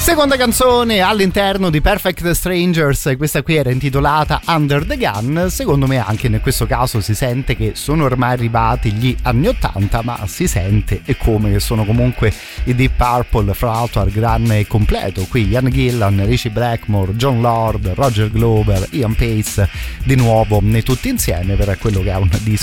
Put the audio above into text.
Seconda canzone all'interno di Perfect Strangers, questa qui era intitolata Under the Gun. Secondo me anche in questo caso si sente che sono ormai arrivati gli anni 80, ma si sente e come che sono comunque i Deep Purple, fra l'altro al gran completo. Qui Ian Gillan, Ritchie Blackmore, John Lord, Roger Glover, Ian Pace di nuovo tutti insieme per quello che è un disco